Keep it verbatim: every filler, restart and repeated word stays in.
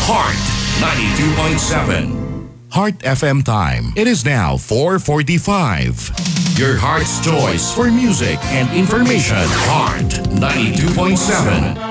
Heart ninety-two point seven. Heart F M time. It is now four forty-five. Your heart's choice for music and information. Heart ninety-two point seven.